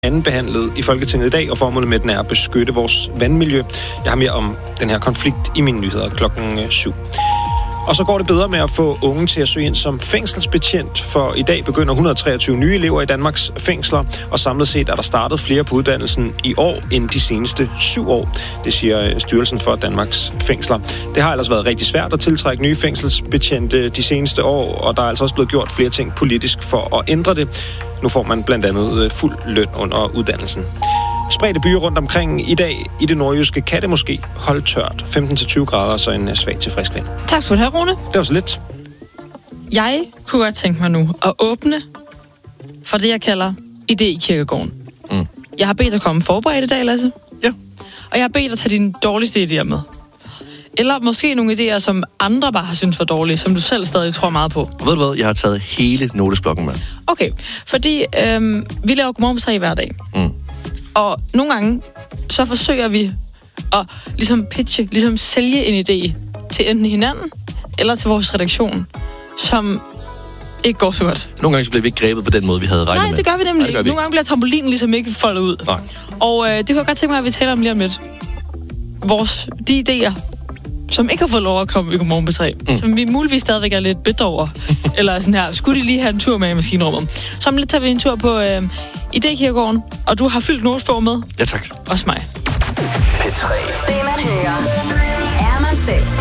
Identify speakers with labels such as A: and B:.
A: anden behandlet i Folketinget i dag, og formålet med den er at beskytte vores vandmiljø. Jeg har mere om den her konflikt i mine nyheder klokken 7. Og så går det bedre med at få unge til at søge ind som fængselsbetjent, for i dag begynder 123 nye elever i Danmarks fængsler, og samlet set er der startet flere på uddannelsen i år end de seneste 7 år. Det siger Styrelsen for Danmarks Fængsler. Det har ellers været rigtig svært at tiltrække nye fængselsbetjente de seneste år, og der er altså også blevet gjort flere ting politisk for at ændre det. Nu får man blandt andet fuld løn under uddannelsen. Spredte byer rundt omkring i dag i det nordjyske kan det måske holde tørt. 15-20 grader, så en svag til frisk vind.
B: Tak skal du have, Rune.
A: Det var så lidt.
B: Jeg kunne godt tænke mig nu at åbne for det, jeg kalder idé i kirkegården. Jeg har bedt dig komme forberedt i dag, Lasse.
A: Ja.
B: Og jeg har bedt dig tage dine dårligste idéer med. Eller måske nogle idéer, som andre bare har syntes var dårlige, som du selv stadig tror meget på.
C: Ved du hvad? Jeg har taget hele notesblokken med.
B: Okay, fordi vi laver Godmorgen på 3 hver dag. Og nogle gange, så forsøger vi at ligesom pitche, ligesom sælge en idé til enten hinanden, eller til vores redaktion, som ikke går så godt.
C: Nogle gange så bliver vi ikke grebet på den måde, vi havde regnet med.
B: Nej, det gør vi nemlig ikke. Nogle gange bliver trampolinen ligesom ikke foldet ud.
C: Nej.
B: Og det kunne jeg godt tænke mig, at vi taler om lige om lidt. De idéer, som ikke har fået lov at komme i Godmorgen på 3, som vi muligvis stadigvæk er lidt bitter over. Eller sådan her, skulle de lige have en tur med i maskinrummet. Så om lidt tager vi en tur på idékirkegården, og du har fyldt notesbog med.
C: Ja, tak.
B: Også mig.
D: P3. Det man hører, er man selv.